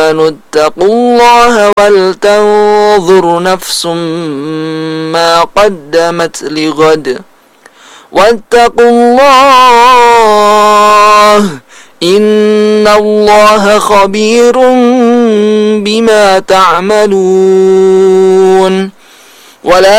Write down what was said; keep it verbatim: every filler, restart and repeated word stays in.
آمنوا اتقوا الله ولتنظر نفس ما قدمت لغد واتقوا الله إن الله خبير بما تعملون ولا